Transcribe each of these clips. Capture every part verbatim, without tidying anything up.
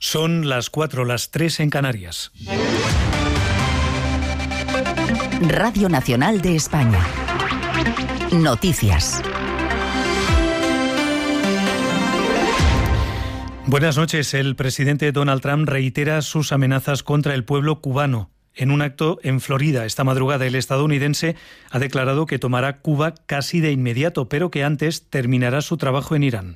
Son las cuatro, las tres en Canarias. Radio Nacional de España. Noticias. Buenas noches. El presidente Donald Trump reitera sus amenazas contra el pueblo cubano. En un acto en Florida esta madrugada, el estadounidense ha declarado que tomará Cuba casi de inmediato, pero que antes terminará su trabajo en Irán.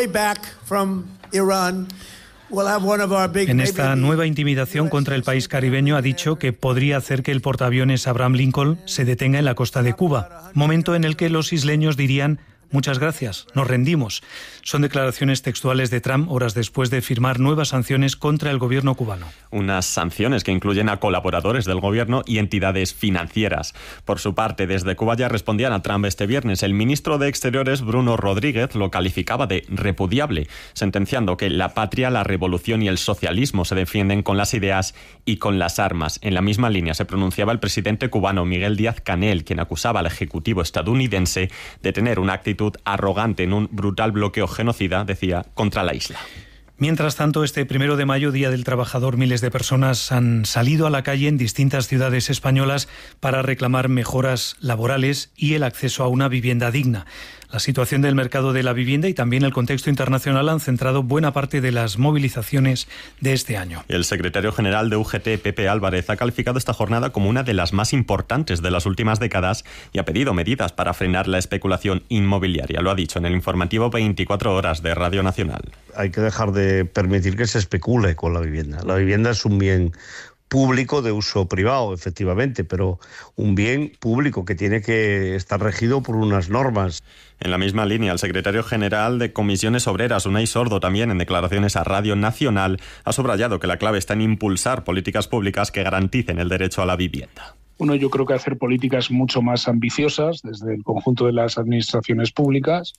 En esta nueva intimidación contra el país caribeño ha dicho que podría hacer que el portaaviones Abraham Lincoln se detenga en la costa de Cuba, momento en el que los isleños dirían: muchas gracias, nos rendimos. Son declaraciones textuales de Trump horas después de firmar nuevas sanciones contra el gobierno cubano. Unas sanciones que incluyen a colaboradores del gobierno y entidades financieras. Por su parte, desde Cuba ya respondían a Trump este viernes. El ministro de Exteriores, Bruno Rodríguez, lo calificaba de repudiable, sentenciando que la patria, la revolución y el socialismo se defienden con las ideas y con las armas. En la misma línea se pronunciaba el presidente cubano Miguel Díaz-Canel, quien acusaba al ejecutivo estadounidense de tener una actitud arrogante en un brutal bloqueo genocida, decía, contra la isla. Mientras tanto, este primero de mayo, Día del Trabajador, miles de personas han salido a la calle en distintas ciudades españolas para reclamar mejoras laborales y el acceso a una vivienda digna. La situación del mercado de la vivienda y también el contexto internacional han centrado buena parte de las movilizaciones de este año. El secretario general de U G T, Pepe Álvarez, ha calificado esta jornada como una de las más importantes de las últimas décadas y ha pedido medidas para frenar la especulación inmobiliaria. Lo ha dicho en el informativo veinticuatro horas de Radio Nacional. Hay que dejar de permitir que se especule con la vivienda. La vivienda es un bien público de uso privado, efectivamente, pero un bien público que tiene que estar regido por unas normas. En la misma línea, el secretario general de Comisiones Obreras, Unai Sordo, también en declaraciones a Radio Nacional, ha subrayado que la clave está en impulsar políticas públicas que garanticen el derecho a la vivienda. Uno, yo creo que hacer políticas mucho más ambiciosas desde el conjunto de las administraciones públicas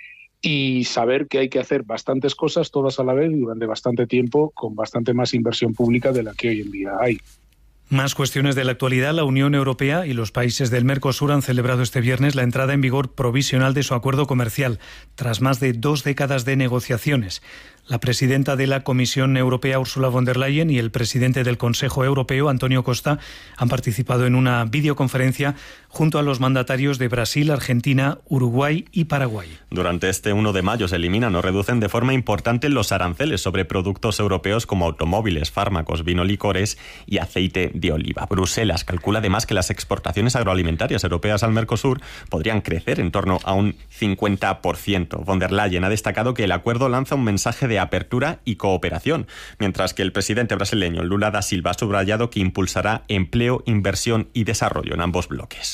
y saber que hay que hacer bastantes cosas todas a la vez durante bastante tiempo con bastante más inversión pública de la que hoy en día hay. Más cuestiones de la actualidad. La Unión Europea y los países del Mercosur han celebrado este viernes la entrada en vigor provisional de su acuerdo comercial, tras más de dos décadas de negociaciones. La presidenta de la Comisión Europea, Ursula von der Leyen, y el presidente del Consejo Europeo, Antonio Costa, han participado en una videoconferencia junto a los mandatarios de Brasil, Argentina, Uruguay y Paraguay. Durante este uno de mayo se eliminan o reducen de forma importante los aranceles sobre productos europeos como automóviles, fármacos, vino, licores y aceite de oliva. Bruselas calcula además que las exportaciones agroalimentarias europeas al Mercosur podrían crecer en torno a un cincuenta por ciento. Von der Leyen ha destacado que el acuerdo lanza un mensaje de apertura y cooperación, mientras que el presidente brasileño Lula da Silva ha subrayado que impulsará empleo, inversión y desarrollo en ambos bloques.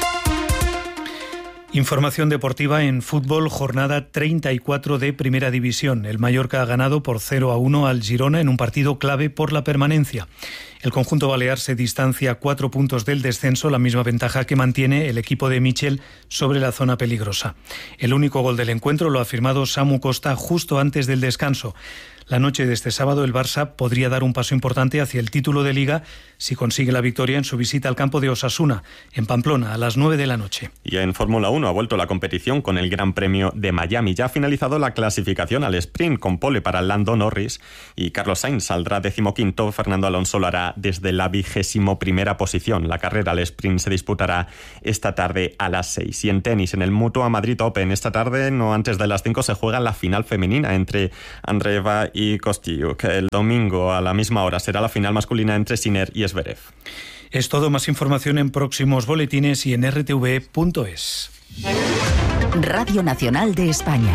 Información deportiva en fútbol, jornada treinta y cuatro de Primera División. El Mallorca ha ganado por cero a uno al Girona en un partido clave por la permanencia. El conjunto balear se distancia a cuatro puntos del descenso, la misma ventaja que mantiene el equipo de Michel sobre la zona peligrosa. El único gol del encuentro lo ha firmado Samu Costa justo antes del descanso. La noche de este sábado el Barça podría dar un paso importante hacia el título de Liga si consigue la victoria en su visita al campo de Osasuna, en Pamplona, a las nueve de la noche. Y en Fórmula uno ha vuelto la competición con el Gran Premio de Miami. Ya ha finalizado la clasificación al sprint con pole para Lando Norris y Carlos Sainz saldrá decimoquinto. Fernando Alonso lo hará desde la vigésimo primera posición. La carrera al sprint se disputará esta tarde a las seis. Y en tenis, en el Mutua Madrid Open, esta tarde, no antes de las cinco, se juega la final femenina entre Andreeva y Kostyuk. El domingo a la misma hora será la final masculina entre Sinner y Zverev. Es todo. Más información en próximos boletines y en r t v punto es. Radio Nacional de España.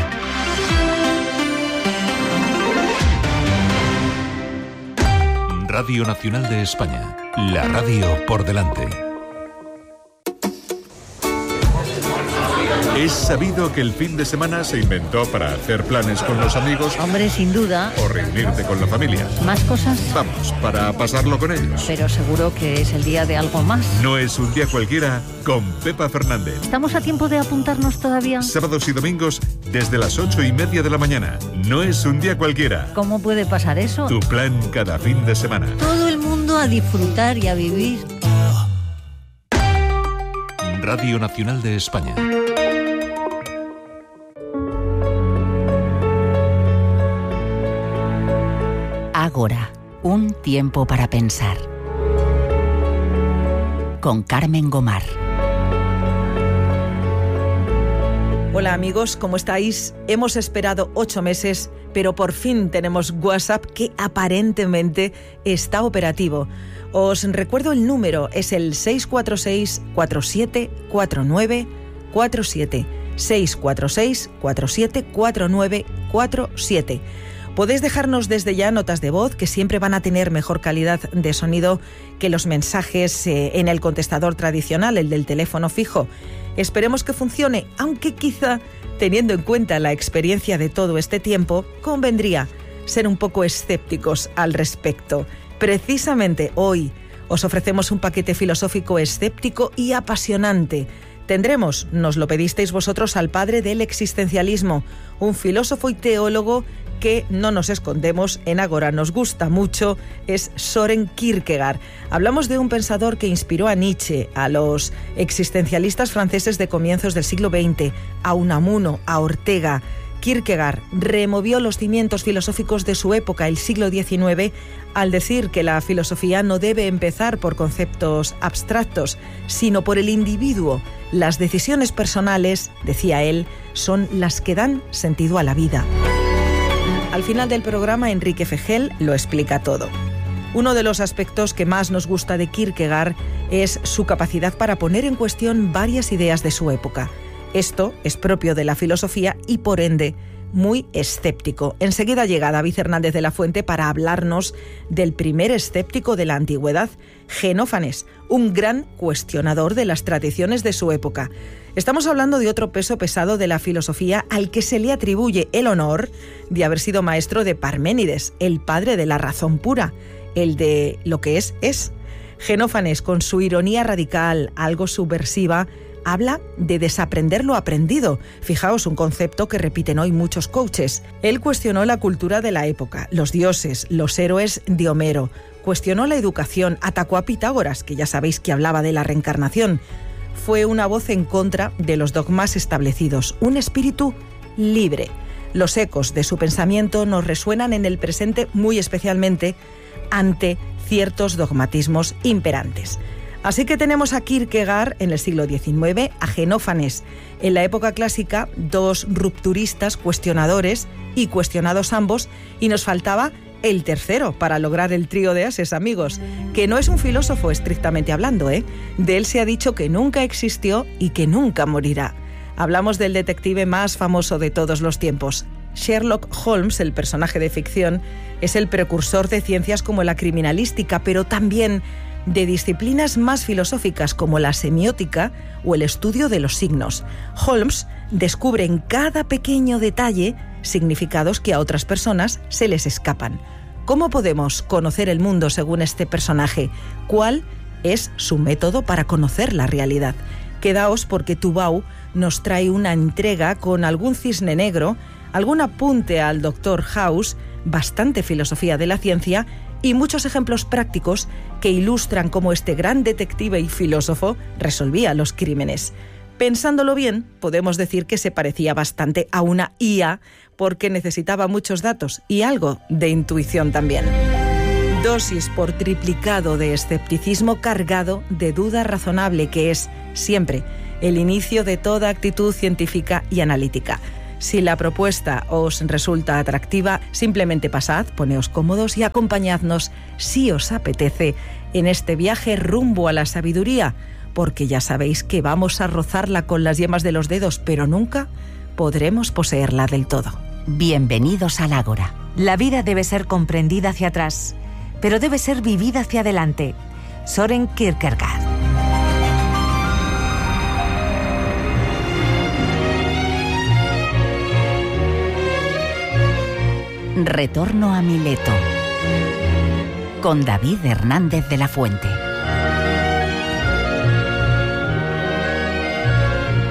Radio Nacional de España. La radio por delante. Es sabido que el fin de semana se inventó para hacer planes con los amigos. Hombre, sin duda. O reunirte con la familia. ¿Más cosas? Vamos, para pasarlo con ellos. Pero seguro que es el día de algo más. No es un día cualquiera con Pepa Fernández. ¿Estamos a tiempo de apuntarnos todavía? Sábados y domingos desde las ocho y media de la mañana. No es un día cualquiera. ¿Cómo puede pasar eso? Tu plan cada fin de semana. Todo el mundo a disfrutar y a vivir. Radio Nacional de España. Ágora, un tiempo para pensar. Con Carmen Gomar. Hola amigos, ¿cómo estáis? Hemos esperado ocho meses, pero por fin tenemos WhatsApp que aparentemente está operativo. Os recuerdo el número, es el seis cuatro seis, cuatro siete cuatro nueve cuatro siete. seis cuatro seis, cuatro siete cuatro nueve cuatro siete. Podéis dejarnos desde ya notas de voz que siempre van a tener mejor calidad de sonido que los mensajes eh, en el contestador tradicional, el del teléfono fijo. Esperemos que funcione, aunque quizá, teniendo en cuenta la experiencia de todo este tiempo, convendría ser un poco escépticos al respecto. Precisamente hoy os ofrecemos un paquete filosófico escéptico y apasionante. Tendremos, nos lo pedisteis vosotros, al padre del existencialismo, un filósofo y teólogo que, no nos escondemos, en Ágora nos gusta mucho, es Søren Kierkegaard. Hablamos de un pensador que inspiró a Nietzsche, a los existencialistas franceses de comienzos del siglo veinte, a Unamuno, a Ortega. Kierkegaard removió los cimientos filosóficos de su época, el siglo diecinueve, al decir que la filosofía no debe empezar por conceptos abstractos, sino por el individuo. Las decisiones personales, decía él, son las que dan sentido a la vida. Al final del programa, Enrique Fejel lo explica todo. Uno de los aspectos que más nos gusta de Kierkegaard es su capacidad para poner en cuestión varias ideas de su época. Esto es propio de la filosofía y, por ende, muy escéptico. Enseguida llega David Hernández de la Fuente para hablarnos del primer escéptico de la antigüedad, Xenófanes, un gran cuestionador de las tradiciones de su época. Estamos hablando de otro peso pesado de la filosofía al que se le atribuye el honor de haber sido maestro de Parménides, el padre de la razón pura, el de lo que es, es. Xenófanes, con su ironía radical, algo subversiva, habla de desaprender lo aprendido. Fijaos, un concepto que repiten hoy muchos coaches. Él cuestionó la cultura de la época, los dioses, los héroes de Homero. Cuestionó la educación, atacó a Pitágoras, que ya sabéis que hablaba de la reencarnación. Fue una voz en contra de los dogmas establecidos, un espíritu libre. Los ecos de su pensamiento nos resuenan en el presente muy especialmente ante ciertos dogmatismos imperantes. Así que tenemos a Kierkegaard en el siglo diecinueve, a Xenófanes en la época clásica, dos rupturistas, cuestionadores y cuestionados ambos, y nos faltaba el tercero para lograr el trío de ases, amigos, que no es un filósofo estrictamente hablando, ¿eh? De él se ha dicho que nunca existió y que nunca morirá. Hablamos del detective más famoso de todos los tiempos. Sherlock Holmes, el personaje de ficción, es el precursor de ciencias como la criminalística, pero también de disciplinas más filosóficas como la semiótica o el estudio de los signos. Holmes descubre en cada pequeño detalle significados que a otras personas se les escapan. ¿Cómo podemos conocer el mundo según este personaje? ¿Cuál es su método para conocer la realidad? Quedaos porque Tubau nos trae una entrega con algún cisne negro, algún apunte al doctor House, bastante filosofía de la ciencia y muchos ejemplos prácticos que ilustran cómo este gran detective y filósofo resolvía los crímenes. Pensándolo bien, podemos decir que se parecía bastante a una I A porque necesitaba muchos datos y algo de intuición también. Dosis por triplicado de escepticismo cargado de duda razonable, que es siempre el inicio de toda actitud científica y analítica. Si la propuesta os resulta atractiva, simplemente pasad, poneos cómodos y acompañadnos, si os apetece, en este viaje rumbo a la sabiduría, porque ya sabéis que vamos a rozarla con las yemas de los dedos, pero nunca podremos poseerla del todo. Bienvenidos al Ágora. La vida debe ser comprendida hacia atrás, pero debe ser vivida hacia adelante. Søren Kierkegaard. Retorno a Mileto, con David Hernández de la Fuente.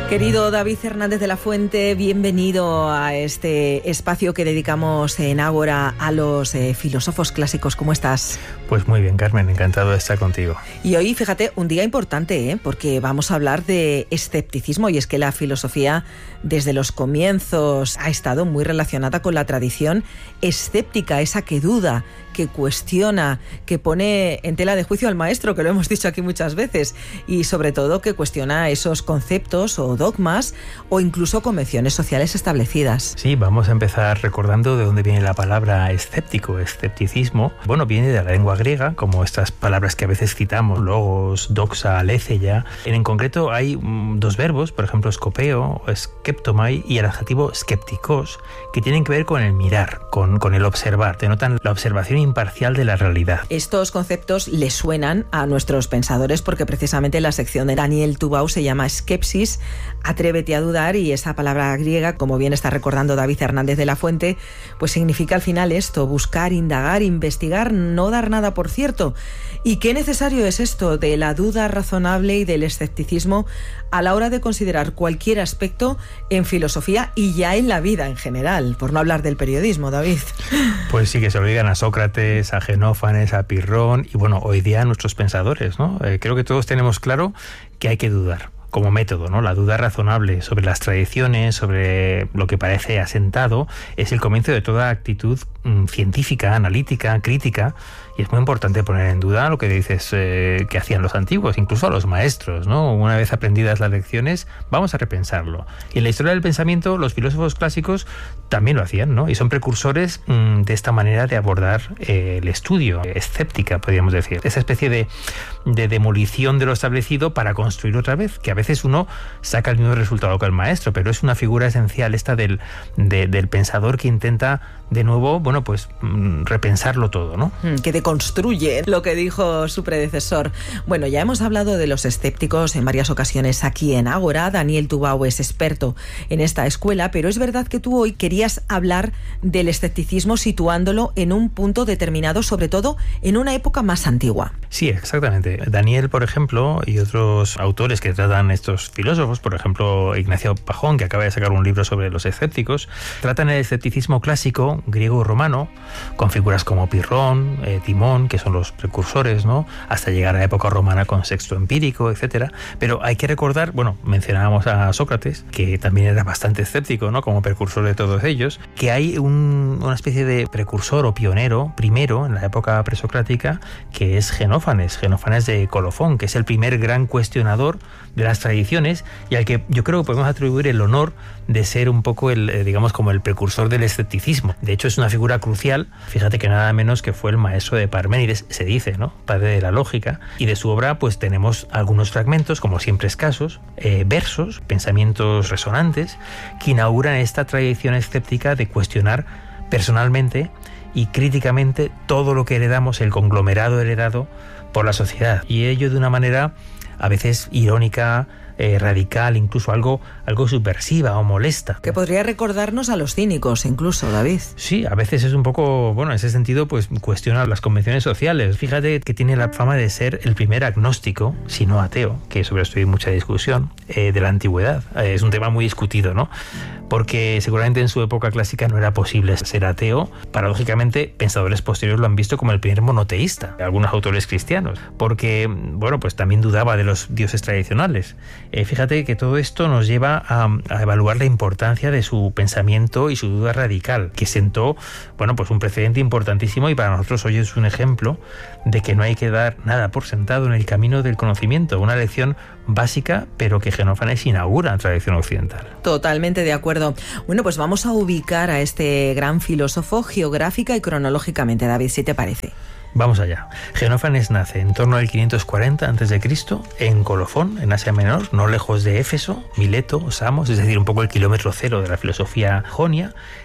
Querido David Hernández de la Fuente, bienvenido a este espacio que dedicamos en Ágora a los eh, filósofos clásicos. ¿Cómo estás? Pues muy bien, Carmen, encantado de estar contigo. Y hoy, fíjate, un día importante, ¿eh? Porque vamos a hablar de escepticismo, y es que la filosofía desde los comienzos ha estado muy relacionada con la tradición escéptica, esa que duda, que cuestiona, que pone en tela de juicio al maestro, que lo hemos dicho aquí muchas veces, y sobre todo que cuestiona esos conceptos o dogmas o incluso convenciones sociales establecidas. Sí, vamos a empezar recordando de dónde viene la palabra escéptico, escepticismo. Bueno, viene de la lengua griega, como estas palabras que a veces citamos, logos, doxa, aletheia. En concreto hay mm, dos verbos, por ejemplo, skopeo o skeptomai, y el adjetivo skeptikos, que tienen que ver con el mirar, con, con el observar, denotan la observación imparcial de la realidad. Estos conceptos le suenan a nuestros pensadores porque precisamente la sección de Daniel Tubau se llama Skepsis, atrévete a dudar, y esa palabra griega, como bien está recordando David Hernández de la Fuente, pues significa al final esto: buscar, indagar, investigar, no dar nada por cierto. ¿Y qué necesario es esto de la duda razonable y del escepticismo a la hora de considerar cualquier aspecto en filosofía y ya en la vida en general? Por no hablar del periodismo, David. Pues sí, que se obligan a Sócrates, a Genófanes, a Pirrón y bueno, hoy día a nuestros pensadores, ¿no? Eh, creo que todos tenemos claro que hay que dudar como método, ¿no? La duda razonable sobre las tradiciones, sobre lo que parece asentado, es el comienzo de toda actitud mmm, científica, analítica, crítica, y es muy importante poner en duda lo que dices eh, que hacían los antiguos, incluso a los maestros, ¿no? Una vez aprendidas las lecciones, vamos a repensarlo. Y en la historia del pensamiento, los filósofos clásicos también lo hacían, ¿no? Y son precursores mmm, de esta manera de abordar eh, el estudio, escéptica, podríamos decir. Esa especie de, de demolición de lo establecido para construir otra vez, que a veces uno saca el mismo resultado que el maestro, pero es una figura esencial esta del, de, del pensador que intenta de nuevo, bueno, pues mmm, repensarlo todo, ¿no? Que deconstruye lo que dijo su predecesor. Bueno, ya hemos hablado de los escépticos en varias ocasiones aquí en Ágora. Daniel Tubau es experto en esta escuela, pero es verdad que tú hoy querías hablar del escepticismo situándolo en un punto determinado, sobre todo en una época más antigua. Sí, exactamente. Daniel, por ejemplo, y otros autores que tratan estos filósofos, por ejemplo, Ignacio Pajón, que acaba de sacar un libro sobre los escépticos, tratan el escepticismo clásico griego-romano con figuras como Pirrón, eh, Timón, que son los precursores, ¿no? Hasta llegar a la época romana con Sexto Empírico, etcétera. Pero hay que recordar, bueno, mencionábamos a Sócrates, que también era bastante escéptico, ¿no? Como precursor de todos ellos, que hay un, una especie de precursor o pionero primero en la época presocrática, que es Genófanes, Genófanes de Colofón, que es el primer gran cuestionador de las tradiciones y al que yo creo que podemos atribuir el honor de ser un poco el, digamos, como el precursor del escepticismo. De hecho, es una figura crucial. Fíjate que nada menos que fue el maestro de Parménides, se dice, ¿no? Padre de la lógica. Y de su obra, pues tenemos algunos fragmentos, como siempre escasos, eh, versos, pensamientos resonantes, que inauguran esta tradición escéptica de cuestionar personalmente y críticamente todo lo que heredamos, el conglomerado heredado por la sociedad. Y ello de una manera a veces irónica, eh, radical, incluso algo, algo subversiva o molesta. Que podría recordarnos a los cínicos, incluso, David. Sí, a veces es un poco, bueno, en ese sentido, pues cuestiona las convenciones sociales. Fíjate que tiene la fama de ser el primer agnóstico, si no ateo, que sobre esto hay mucha discusión, eh, de la antigüedad. Eh, es un tema muy discutido, ¿no? Porque seguramente en su época clásica no era posible ser ateo. Paradójicamente, pensadores posteriores lo han visto como el primer monoteísta, algunos autores cristianos, porque, bueno, pues también dudaba de los dioses tradicionales. Eh, fíjate que todo esto nos lleva a, a evaluar la importancia de su pensamiento y su duda radical, que sentó, bueno, pues un precedente importantísimo, y para nosotros hoy es un ejemplo de que no hay que dar nada por sentado en el camino del conocimiento, una lección básica, pero que Genófanes inaugura en la tradición occidental. Totalmente de acuerdo. Bueno, pues vamos a ubicar a este gran filósofo geográfica y cronológicamente, David, si te parece. Vamos allá. Genófanes nace en torno al quinientos cuarenta antes de Cristo en Colofón, en Asia Menor, no lejos de Éfeso, Mileto, Samos, es decir, un poco el kilómetro cero de la filosofía jonia.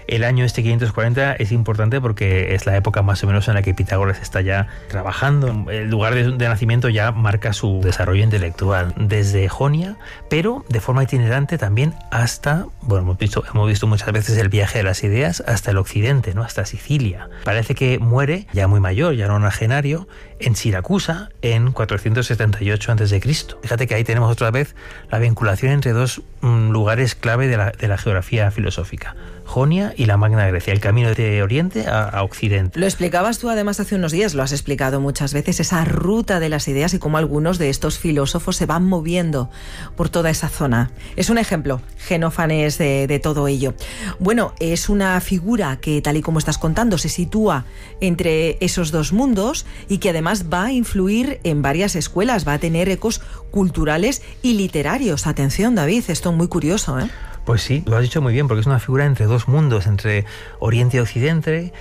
El año este quinientos cuarenta es importante porque es la época más o menos en la que Pitágoras está ya trabajando. El lugar de, de nacimiento ya marca su desarrollo intelectual desde Jonia, pero de forma itinerante también hasta, bueno, hemos visto, hemos visto muchas veces el viaje de las ideas hasta el occidente, ¿no? Hasta Sicilia. Parece que muere ya muy mayor, ya nonagenario, en Siracusa en cuatrocientos setenta y ocho antes de Cristo. Fíjate que ahí tenemos otra vez la vinculación entre dos mm, lugares clave de la, de la geografía filosófica: Jonia y la Magna Grecia, el camino de Oriente a, a Occidente. Lo explicabas tú además hace unos días, lo has explicado muchas veces, esa ruta de las ideas y cómo algunos de estos filósofos se van moviendo por toda esa zona. Es un ejemplo, Genófanes, de, de todo ello. Bueno, es una figura que, tal y como estás contando, se sitúa entre esos dos mundos y que además va a influir en varias escuelas, va a tener ecos culturales y literarios. Atención, David, esto es muy curioso, ¿eh? Pues sí, lo has dicho muy bien, porque es una figura entre dos mundos, entre Oriente y Occidente,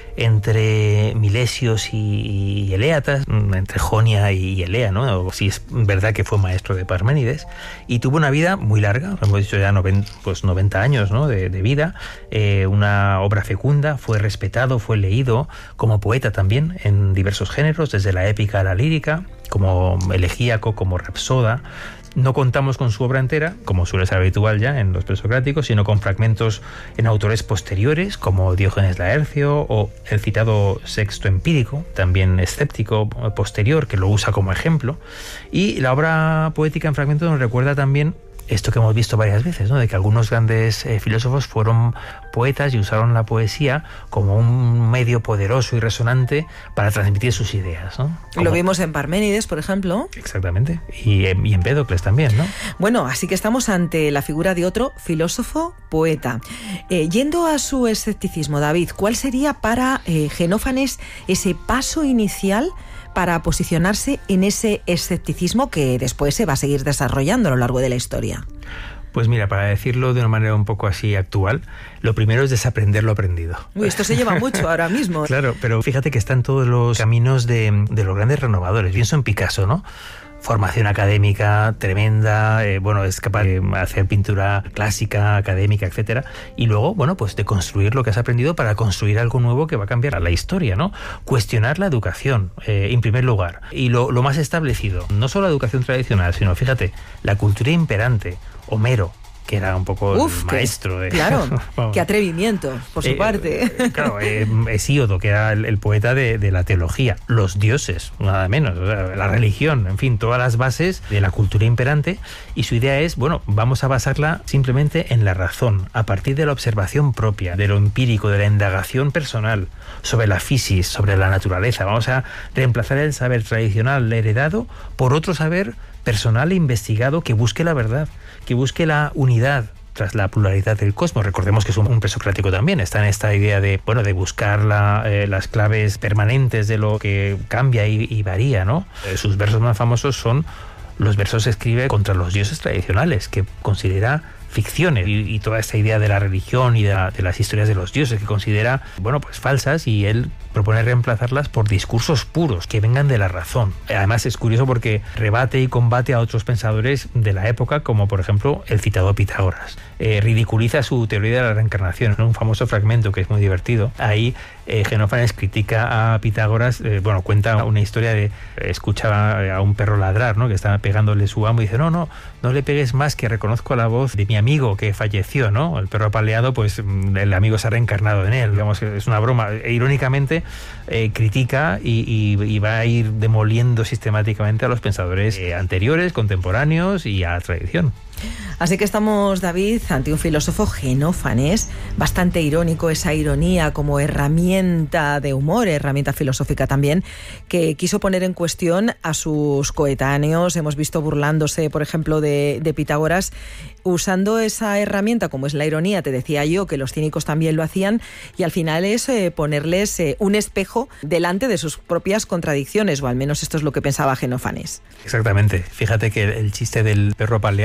entre Milesios y, y Eléatas, entre Jonia y Elea, ¿no? Si es verdad que fue maestro de Parménides, y tuvo una vida muy larga, hemos dicho ya noventa, pues noventa años, ¿no? de, de vida, eh, una obra fecunda, fue respetado, fue leído como poeta también en diversos géneros, desde la épica a la lírica, como elegíaco, como rapsoda. No contamos con su obra entera, como suele ser habitual ya en los presocráticos, sino con fragmentos en autores posteriores, como Diógenes Laercio o el citado Sexto Empírico, también escéptico posterior, que lo usa como ejemplo. Y la obra poética en fragmentos nos recuerda también esto que hemos visto varias veces, ¿no? De que algunos grandes eh, filósofos fueron poetas y usaron la poesía como un medio poderoso y resonante para transmitir sus ideas, ¿no? Como... Lo vimos en Parménides, por ejemplo. Exactamente. Y, eh, y en Empédocles también, ¿no? Bueno, así que estamos ante la figura de otro filósofo poeta. Eh, yendo a su escepticismo, David, ¿cuál sería para eh, Genófanes ese paso inicial para posicionarse en ese escepticismo que después se va a seguir desarrollando a lo largo de la historia? Pues mira, para decirlo de una manera un poco así actual, lo primero es desaprender lo aprendido. Uy, esto se lleva mucho ahora mismo. Claro, pero fíjate que están todos los caminos de, de los grandes renovadores. Pienso en Picasso, ¿no? Formación académica tremenda, eh, bueno, es capaz de hacer pintura clásica, académica, etcétera, y luego, bueno, pues de construir lo que has aprendido para construir algo nuevo que va a cambiar la historia, ¿no? Cuestionar la educación, eh, en primer lugar, y lo, lo más establecido, no solo la educación tradicional, sino, fíjate, la cultura imperante, Homero, que era un poco Uf, el maestro de... Claro, qué atrevimiento, por su eh, parte. Eh, claro, eh, Hesíodo, que era el, el poeta de, de la teología, los dioses, nada menos, o sea, la religión, en fin, todas las bases de la cultura imperante, y su idea es, bueno, vamos a basarla simplemente en la razón, a partir de la observación propia, de lo empírico, de la indagación personal, sobre la fisis, sobre la naturaleza. Vamos a reemplazar el saber tradicional heredado por otro saber personal e investigado que busque la verdad, que busque la unidad tras la pluralidad del cosmos. Recordemos que es un, un presocrático también, está en esta idea de, bueno, de buscar la, eh, las claves permanentes de lo que cambia y, y varía, ¿no? Eh, sus versos más famosos son los versos que escribe contra los dioses tradicionales, que considera ficciones, y, y toda esta idea de la religión y de, la, de las historias de los dioses que considera, bueno, pues falsas, y él propone reemplazarlas por discursos puros que vengan de la razón. Además es curioso porque rebate y combate a otros pensadores de la época, como por ejemplo el citado Pitágoras. Eh, ridiculiza su teoría de la reencarnación en un famoso fragmento que es muy divertido. Ahí eh, Genófanes critica a Pitágoras, eh, bueno, cuenta una historia de, eh, escucha a un perro ladrar, ¿no? Que está pegándole su amo, y dice, no, no, no le pegues más, que reconozco la voz de mi amigo que falleció, ¿no? El perro apaleado, pues el amigo se ha reencarnado en él, digamos, es una broma. E, irónicamente eh, critica y, y, y va a ir demoliendo sistemáticamente a los pensadores eh, anteriores, contemporáneos y a la tradición. Así que estamos, David, ante un filósofo, Genófanes, bastante irónico, esa ironía como herramienta de humor, herramienta filosófica también, que quiso poner en cuestión a sus coetáneos. Hemos visto burlándose, por ejemplo, de, de Pitágoras, usando esa herramienta como es la ironía. Te decía yo que los cínicos también lo hacían, y al final es eh, ponerles eh, un espejo delante de sus propias contradicciones, o al menos esto es lo que pensaba Genófanes. Exactamente. Fíjate que el chiste del perro apaleado,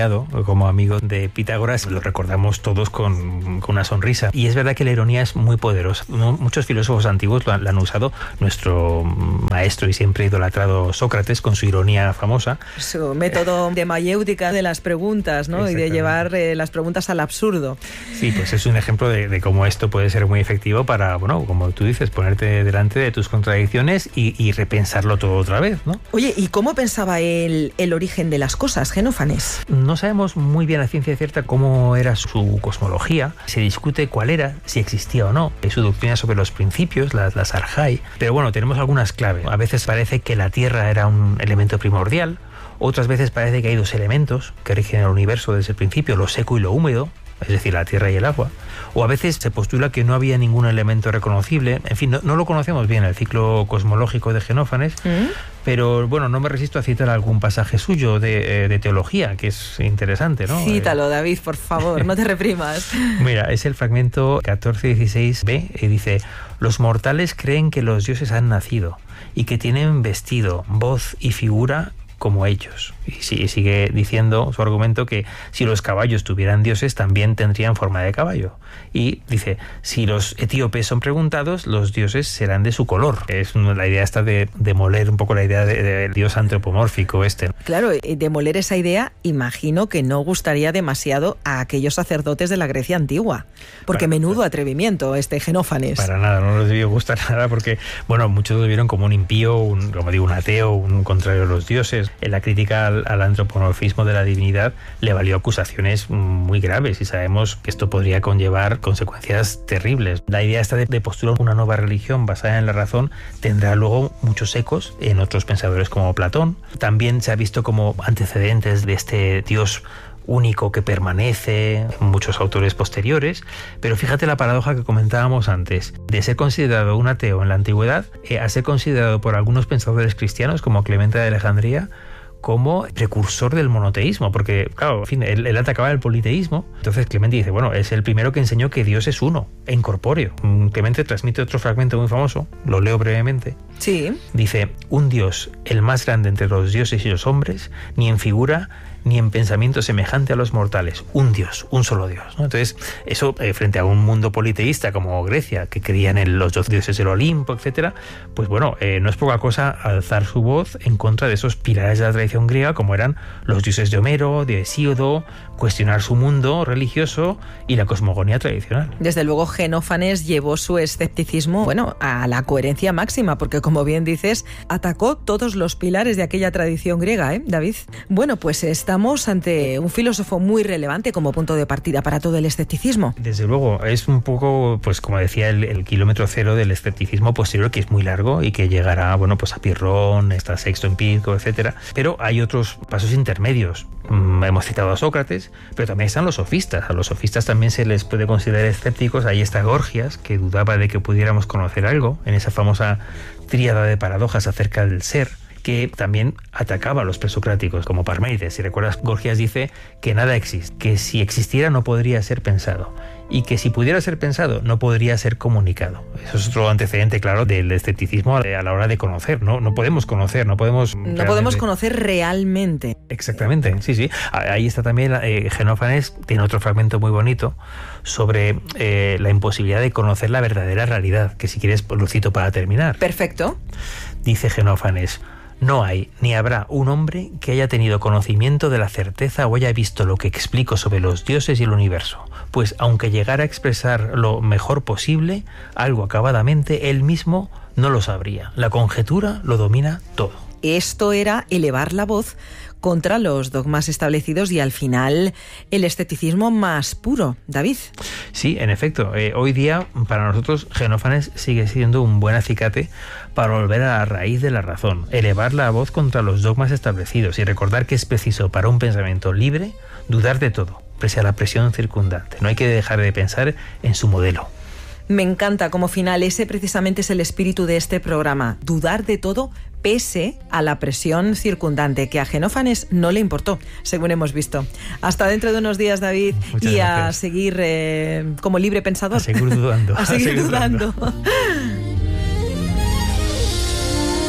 como amigo de Pitágoras lo recordamos todos con, con una sonrisa. Y es verdad que la ironía es muy poderosa. Muchos filósofos antiguos lo han, lo han usado. Nuestro maestro y siempre idolatrado Sócrates, con su ironía famosa. Su método de mayéutica de las preguntas, ¿no? Y de llevar eh, las preguntas al absurdo. Sí, pues es un ejemplo de, de cómo esto puede ser muy efectivo para, bueno, como tú dices, ponerte delante de tus contradicciones y, y repensarlo todo otra vez, ¿no? Oye, ¿y cómo pensaba él el origen de las cosas, Genófanes? No sabemos muy bien a ciencia cierta cómo era su cosmología. Se discute cuál era, si existía o no. Su doctrina sobre los principios, las, las arjai. Pero bueno, tenemos algunas claves. A veces parece que la Tierra era un elemento primordial. Otras veces parece que hay dos elementos que rigen el universo desde el principio, lo seco y lo húmedo, es decir, la tierra y el agua. O a veces se postula que no había ningún elemento reconocible. En fin, no, no lo conocemos bien, el ciclo cosmológico de Genófanes, ¿Mm? pero bueno, no me resisto a citar algún pasaje suyo de, de teología, que es interesante, ¿no? Cítalo, David, por favor, no te reprimas. Mira, es el fragmento catorce dieciséis b, y dice: los mortales creen que los dioses han nacido y que tienen vestido, voz y figura como ellos. Y sigue diciendo su argumento que si los caballos tuvieran dioses también tendrían forma de caballo. Y dice, si los etíopes son preguntados, los dioses serán de su color. Es la idea esta de demoler un poco la idea del de dios antropomórfico este. Claro, demoler esa idea imagino que no gustaría demasiado a aquellos sacerdotes de la Grecia antigua. Porque para, menudo atrevimiento este Genófanes. Para nada, no les debió gustar nada porque, bueno, muchos lo vieron como un impío, un, como digo, un ateo, un contrario a los dioses. En la crítica al, al antropomorfismo de la divinidad le valió acusaciones muy graves y sabemos que esto podría conllevar consecuencias terribles. La idea esta de, de postular una nueva religión basada en la razón tendrá luego muchos ecos en otros pensadores como Platón. También se ha visto como antecedentes de este dios único que permanece en muchos autores posteriores, pero fíjate la paradoja que comentábamos antes, de ser considerado un ateo en la antigüedad eh, a ser considerado por algunos pensadores cristianos como Clemente de Alejandría como precursor del monoteísmo, porque claro, en fin, él, él atacaba el politeísmo. Entonces Clemente dice, bueno, es el primero que enseñó que Dios es uno, e incorpóreo. Clemente transmite otro fragmento muy famoso, lo leo brevemente. Sí. Dice, un Dios, el más grande entre los dioses y los hombres, ni en figura ni en pensamiento semejante a los mortales, un Dios, un solo Dios, ¿no? Entonces, eso eh, frente a un mundo politeísta como Grecia, que creían en los dos dioses del Olimpo, etcétera, pues bueno, eh, no es poca cosa alzar su voz en contra de esos pilares de la tradición griega, como eran los dioses de Homero, de Hesíodo, cuestionar su mundo religioso y la cosmogonía tradicional. Desde luego, Genófanes llevó su escepticismo, bueno, a la coherencia máxima, porque como bien dices, atacó todos los pilares de aquella tradición griega, ¿eh, David? Bueno, pues estamos ante un filósofo muy relevante como punto de partida para todo el escepticismo. Desde luego, es un poco, pues como decía, el, el kilómetro cero del escepticismo posterior, que es muy largo y que llegará, bueno, pues a Pirrón, hasta Sexto Empírico, etcétera. Pero hay otros pasos intermedios. Mm, hemos citado a Sócrates, pero también están los sofistas. A los sofistas también se les puede considerar escépticos. Ahí está Gorgias, que dudaba de que pudiéramos conocer algo en esa famosa tríada de paradojas acerca del ser, que también atacaba a los presocráticos, como Parménides. Si recuerdas, Gorgias dice que nada existe, que si existiera no podría ser pensado, y que si pudiera ser pensado no podría ser comunicado. Eso es otro antecedente, claro, del escepticismo a la hora de conocer, ¿no? No podemos conocer, no podemos... No realmente... podemos conocer realmente. Exactamente, sí, sí. Ahí está también eh, Genófanes, tiene otro fragmento muy bonito sobre eh, la imposibilidad de conocer la verdadera realidad, que si quieres lo cito para terminar. Perfecto. Dice Genófanes: no hay ni habrá un hombre que haya tenido conocimiento de la certeza o haya visto lo que explico sobre los dioses y el universo, pues aunque llegara a expresar lo mejor posible, algo acabadamente, él mismo no lo sabría. La conjetura lo domina todo. Esto era elevar la voz contra los dogmas establecidos y al final el escepticismo más puro, David. Sí, en efecto. Eh, hoy día para nosotros Genófanes sigue siendo un buen acicate para volver a la raíz de la razón, elevar la voz contra los dogmas establecidos y recordar que es preciso para un pensamiento libre dudar de todo, pese a la presión circundante. No hay que dejar de pensar en su modelo. Me encanta como final, ese precisamente es el espíritu de este programa, dudar de todo pese a la presión circundante, que a Genófanes no le importó, según hemos visto. Hasta dentro de unos días, David. Muchas y gracias. A seguir eh, como libre pensador. A seguir dudando. a seguir, a seguir dudando. dudando.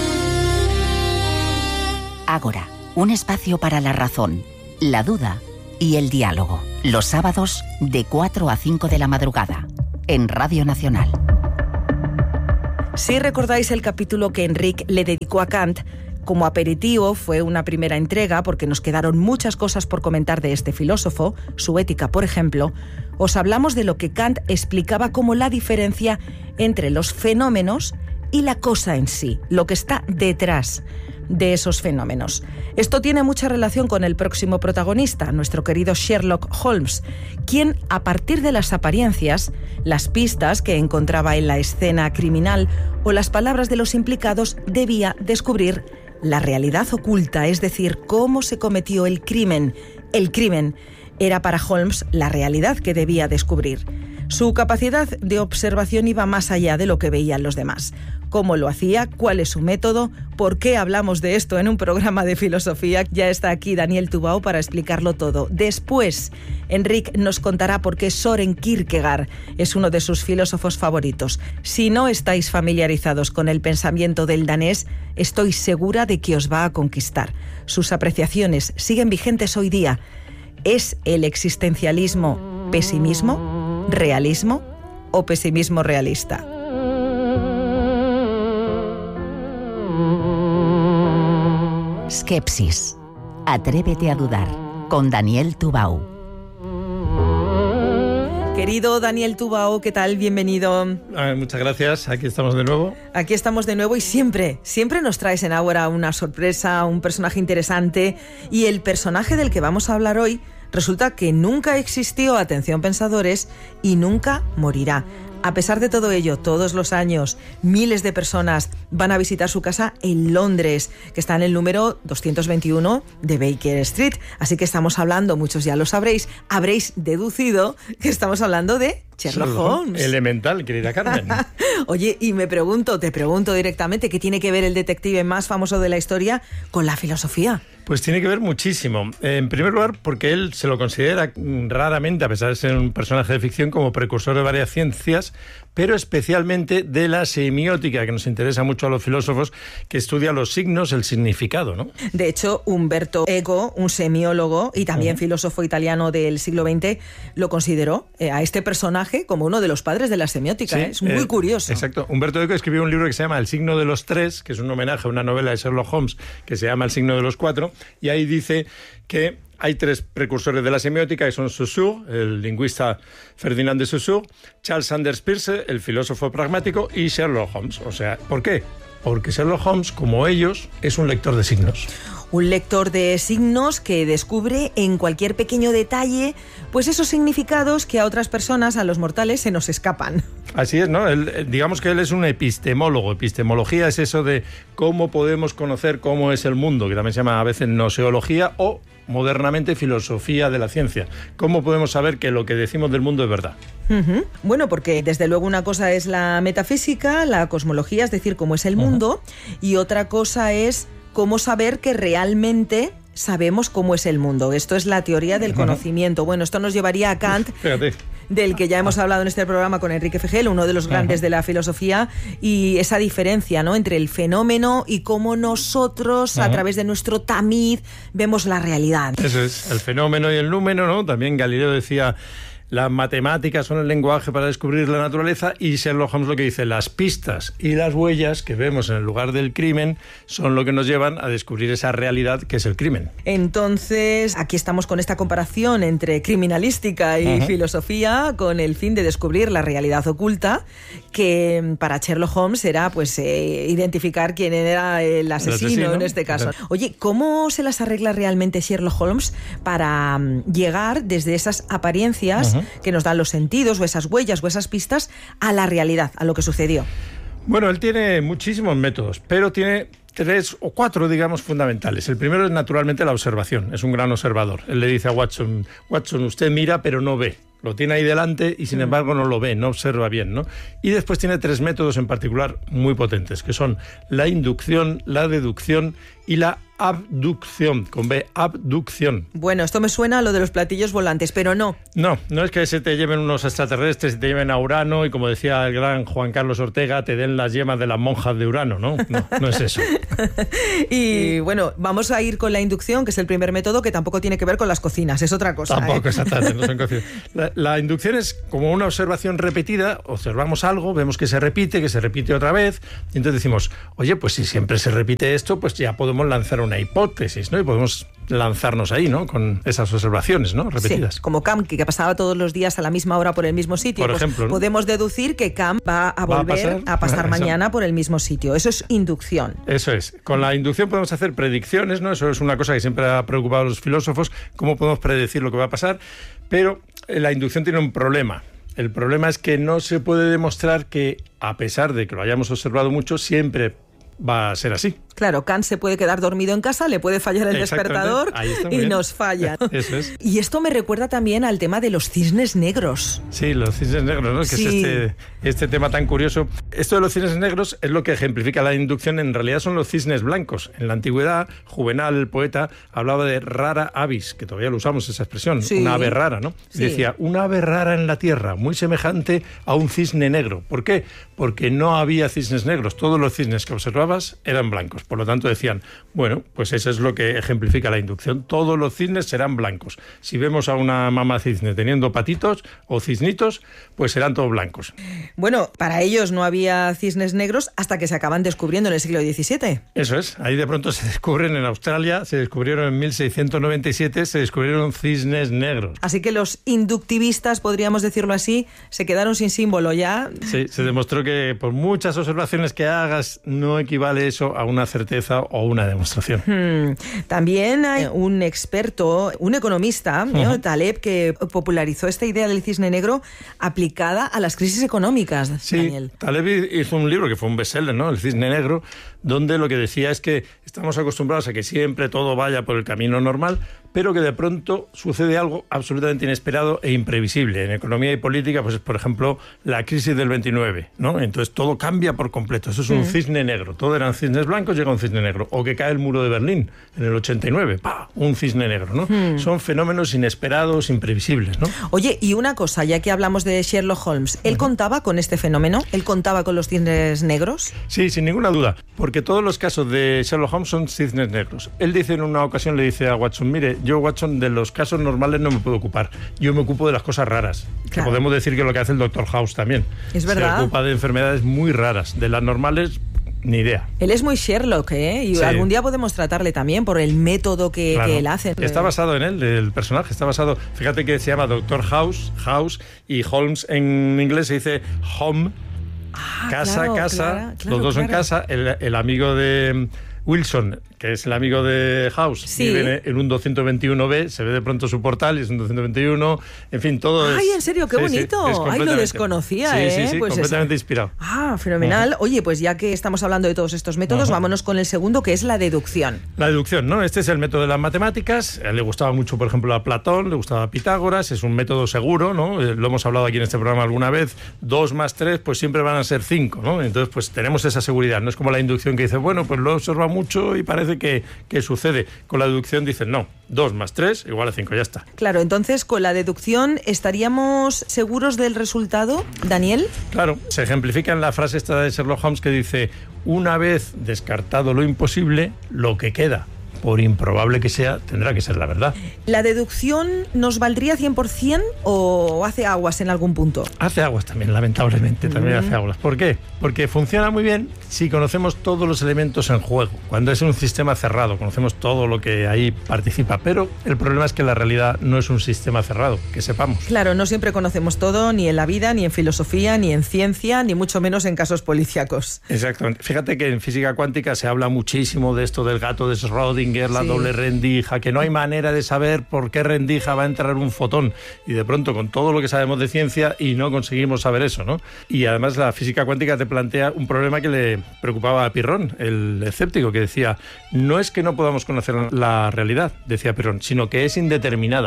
Ágora, un espacio para la razón, la duda y el diálogo. Los sábados de cuatro a cinco de la madrugada, en Radio Nacional. Si recordáis el capítulo que Enric le dedicó a Kant, como aperitivo fue una primera entrega porque nos quedaron muchas cosas por comentar de este filósofo, su ética, por ejemplo, os hablamos de lo que Kant explicaba como la diferencia entre los fenómenos y la cosa en sí, lo que está detrás de esos fenómenos. Esto tiene mucha relación con el próximo protagonista, nuestro querido Sherlock Holmes, quien, a partir de las apariencias, las pistas que encontraba en la escena criminal o las palabras de los implicados, debía descubrir la realidad oculta, es decir, cómo se cometió el crimen. El crimen era para Holmes la realidad que debía descubrir. Su capacidad de observación iba más allá de lo que veían los demás. ¿Cómo lo hacía? ¿Cuál es su método? ¿Por qué hablamos de esto en un programa de filosofía? Ya está aquí Daniel Tubau para explicarlo todo. Después, Enric nos contará por qué Søren Kierkegaard es uno de sus filósofos favoritos. Si no estáis familiarizados con el pensamiento del danés, estoy segura de que os va a conquistar. Sus apreciaciones siguen vigentes hoy día. ¿Es el existencialismo pesimismo, realismo o pesimismo realista? Skepsis. Atrévete a dudar. Con Daniel Tubau. Querido Daniel Tubau, ¿qué tal? Bienvenido. Ah, muchas gracias. Aquí estamos de nuevo. Aquí estamos de nuevo y siempre, siempre nos traes en Ágora una sorpresa, un personaje interesante. Y el personaje del que vamos a hablar hoy resulta que nunca existió, atención pensadores, y nunca morirá. A pesar de todo ello, todos los años, miles de personas van a visitar su casa en Londres, que está en el número doscientos veintiuno de Baker Street. Así que estamos hablando, muchos ya lo sabréis, habréis deducido que estamos hablando de Sherlock, Sherlock Holmes. Elemental, querida Carmen. Oye, y me pregunto, te pregunto directamente, ¿qué tiene que ver el detective más famoso de la historia con la filosofía? Pues tiene que ver muchísimo. En primer lugar, porque él se lo considera raramente, a pesar de ser un personaje de ficción, como precursor de varias ciencias, pero especialmente de la semiótica, que nos interesa mucho a los filósofos, que estudia los signos, el significado, ¿no? De hecho, Umberto Eco, un semiólogo y también uh-huh. filósofo italiano del siglo veinte, lo consideró eh, a este personaje como uno de los padres de la semiótica. Sí, ¿eh? Es muy eh, curioso. Exacto. Humberto Eco escribió un libro que se llama El signo de los tres, que es un homenaje a una novela de Sherlock Holmes que se llama El signo de los cuatro, y ahí dice que hay tres precursores de la semiótica, que son Saussure, el lingüista Ferdinand de Saussure, Charles Sanders Peirce, el filósofo pragmático, y Sherlock Holmes. O sea, ¿por qué? Porque Sherlock Holmes, como ellos, es un lector de signos. Un lector de signos que descubre en cualquier pequeño detalle pues esos significados que a otras personas, a los mortales, se nos escapan. Así es, ¿no? Él, digamos que él es un epistemólogo. Epistemología es eso de cómo podemos conocer cómo es el mundo, que también se llama a veces gnoseología o modernamente filosofía de la ciencia. ¿Cómo podemos saber que lo que decimos del mundo es verdad? Uh-huh. Bueno, porque desde luego una cosa es la metafísica, la cosmología, es decir, cómo es el mundo, uh-huh. y otra cosa es cómo saber que realmente sabemos cómo es el mundo. Esto es la teoría del conocimiento. Bueno, esto nos llevaría a Kant, Fíjate. del que ya hemos hablado en este programa con Enrique Fegel, uno de los grandes Ajá. de la filosofía, y esa diferencia, ¿no?, entre el fenómeno y cómo nosotros, Ajá. a través de nuestro tamiz, vemos la realidad. Eso es, el fenómeno y el númeno, ¿no? También Galileo decía: las matemáticas son el lenguaje para descubrir la naturaleza, y Sherlock Holmes lo que dice: las pistas y las huellas que vemos en el lugar del crimen son lo que nos llevan a descubrir esa realidad que es el crimen. Entonces, aquí estamos con esta comparación entre criminalística y uh-huh. filosofía, con el fin de descubrir la realidad oculta, que para Sherlock Holmes era pues eh, identificar quién era el asesino, el asesino en este caso. Uh-huh. Oye, ¿cómo se las arregla realmente Sherlock Holmes para um, llegar desde esas apariencias uh-huh. que nos dan los sentidos, o esas huellas o esas pistas, a la realidad, a lo que sucedió? Bueno, él tiene muchísimos métodos, pero tiene tres o cuatro, digamos, fundamentales. El primero es naturalmente la observación. Es un gran observador. Él le dice a Watson: Watson, usted mira pero no ve. Lo tiene ahí delante y sin embargo no lo ve, no observa bien, ¿no? Y después tiene tres métodos en particular muy potentes, que son la inducción, la deducción y la abducción, con B, abducción. Bueno, esto me suena a lo de los platillos volantes, pero no. No, no es que se te lleven unos extraterrestres, te lleven a Urano y, como decía el gran Juan Carlos Ortega, te den las yemas de las monjas de Urano, ¿no? No, no es eso. Y bueno, vamos a ir con la inducción, que es el primer método, que tampoco tiene que ver con las cocinas, es otra cosa. Tampoco, ¿eh? exactamente, no son cocinas. La, la inducción es como una observación repetida, observamos algo, vemos que se repite, que se repite otra vez, y entonces decimos, oye, pues si siempre se repite esto, pues ya podemos lanzar una hipótesis, ¿no? Y podemos lanzarnos ahí, ¿no? Con esas observaciones, ¿no? Repetidas. Sí, como Cam, que pasaba todos los días a la misma hora por el mismo sitio. Por pues ejemplo, ¿no? Podemos deducir que Cam va a volver ¿Va a pasar, a pasar ah, mañana por el mismo sitio. Eso es inducción. Eso es. Con la inducción podemos hacer predicciones, ¿no? Eso es una cosa que siempre ha preocupado a los filósofos, cómo podemos predecir lo que va a pasar, pero la inducción tiene un problema. El problema es que no se puede demostrar que, a pesar de que lo hayamos observado mucho, siempre va a ser así. Claro, Kant se puede quedar dormido en casa, le puede fallar el despertador y bien. Nos falla. Eso es. Y esto me recuerda también al tema de los cisnes negros. Sí, los cisnes negros, ¿no? Que sí. es este, este tema tan curioso. Esto de los cisnes negros es lo que ejemplifica la inducción. En realidad son los cisnes blancos. En la antigüedad, Juvenal, el poeta, hablaba de rara avis, que todavía lo usamos esa expresión, sí. una ave rara, ¿no? Sí. Decía, una ave rara en la tierra, muy semejante a un cisne negro. ¿Por qué? Porque no había cisnes negros. Todos los cisnes que observabas eran blancos. Por lo tanto, decían, bueno, pues eso es lo que ejemplifica la inducción. Todos los cisnes serán blancos. Si vemos a una mamá cisne teniendo patitos o cisnitos, pues serán todos blancos. Bueno, para ellos no había cisnes negros hasta que se acaban descubriendo en el siglo diecisiete. Eso es. Ahí de pronto se descubren en Australia, se descubrieron en mil seiscientos noventa y siete, se descubrieron cisnes negros. Así que los inductivistas, podríamos decirlo así, se quedaron sin símbolo ya. Sí, se demostró que por muchas observaciones que hagas, no equivale eso a una certeza o una demostración. Hmm. También hay un experto, un economista, uh-huh. ¿no? Taleb, que popularizó esta idea del cisne negro aplicada a las crisis económicas. Sí, Daniel. Taleb hizo un libro que fue un bestseller, ¿no? El cisne negro, donde lo que decía es que estamos acostumbrados a que siempre todo vaya por el camino normal, pero que de pronto sucede algo absolutamente inesperado e imprevisible. En economía y política, pues por ejemplo, la crisis del veintinueve, ¿no? Entonces todo cambia por completo. Eso es un mm. cisne negro. Todo eran cisnes blancos, llega un cisne negro. O que cae el muro de Berlín en el ochenta y nueve, ¡pah! Un cisne negro, ¿no? Mm. Son fenómenos inesperados, imprevisibles, ¿no? Oye, y una cosa, ya que hablamos de Sherlock Holmes, ¿él uh-huh. contaba con este fenómeno? ¿Él contaba con los cisnes negros? Sí, sin ninguna duda, porque todos los casos de Sherlock Holmes son cisnes negros. Él dice en una ocasión, le dice a Watson, mire, yo, Watson, de los casos normales no me puedo ocupar. Yo me ocupo de las cosas raras. Claro. Que podemos decir que es lo que hace el doctor House también. Es verdad. Se ocupa de enfermedades muy raras. De las normales, ni idea. Él es muy Sherlock, ¿eh? Y sí. algún día podemos tratarle también por el método que, claro. que él hace. Está basado en él, el personaje. Está basado... Fíjate que se llama doctor House, House, y Holmes en inglés se dice Home. Ah, casa, claro, casa. Claro, claro, los dos claro. en casa. El, el amigo de Wilson, que es el amigo de House, sí. vive en un doscientos veintiuno be, se ve de pronto su portal y es un doscientos veintiuno, en fin, todo ¡Ay, es... en serio, qué sí, bonito! Sí, ¡Ay, lo desconocía, sí, eh! Sí, sí, pues completamente es... inspirado. Ah, fenomenal. Uh-huh. Oye, pues ya que estamos hablando de todos estos métodos, uh-huh. vámonos con el segundo, que es la deducción. La deducción, ¿no? Este es el método de las matemáticas. A él le gustaba mucho, por ejemplo, a Platón, le gustaba a Pitágoras, es un método seguro, ¿no? Lo hemos hablado aquí en este programa alguna vez. Dos más tres, pues siempre van a ser cinco, ¿no? Entonces, pues tenemos esa seguridad. No es como la inducción que dice, bueno, pues lo observa mucho y parece que, que sucede. Con la deducción dicen, no, dos más tres igual a cinco, ya está. Claro, entonces con la deducción, ¿estaríamos seguros del resultado, Daniel? Claro, se ejemplifica en la frase esta de Sherlock Holmes que dice, una vez descartado lo imposible, lo que queda, por improbable que sea, tendrá que ser la verdad. ¿La deducción nos valdría cien por ciento o hace aguas en algún punto? Hace aguas también, lamentablemente, también mm. hace aguas. ¿Por qué? Porque funciona muy bien si conocemos todos los elementos en juego. Cuando es un sistema cerrado, conocemos todo lo que ahí participa. Pero el problema es que la realidad no es un sistema cerrado, que sepamos. Claro, no siempre conocemos todo, ni en la vida, ni en filosofía, ni en ciencia, ni mucho menos en casos policíacos. Exactamente. Fíjate que en física cuántica se habla muchísimo de esto del gato de Schrödinger, la sí. doble rendija, que no hay manera de saber por qué rendija va a entrar un fotón. Y de pronto, con todo lo que sabemos de ciencia, y no conseguimos saber eso, ¿no? Y además la física cuántica te plantea un problema que le preocupaba a Pirrón, el escéptico, que decía, no es que no podamos conocer la realidad, decía Pirrón, sino que es indeterminada.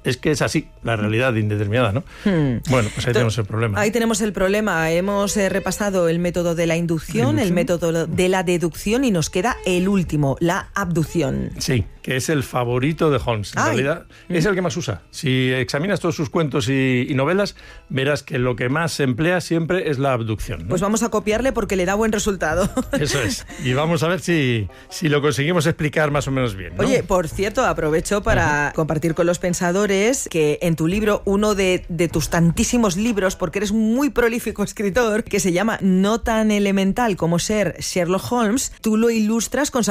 es que es así, la realidad indeterminada, ¿no? Hmm. Bueno, pues ahí tenemos el problema. Ahí tenemos el problema. Hemos eh, repasado el método de la inducción, el método de la deducción y nos queda el último, la abducción. Sí, que es el favorito de Holmes. En Ay. realidad es el que más usa. Si examinas todos sus cuentos y, y novelas, verás que lo que más se emplea siempre es la abducción, ¿no? Pues vamos a copiarle porque le da buen resultado. Eso es. Y vamos a ver si, si lo conseguimos explicar más o menos bien, ¿no? Oye, por cierto, aprovecho para uh-huh. compartir con los pensadores que en tu libro, uno de, de tus tantísimos libros, porque eres un muy prolífico escritor, que se llama No tan elemental como ser Sherlock Holmes, tú lo ilustras con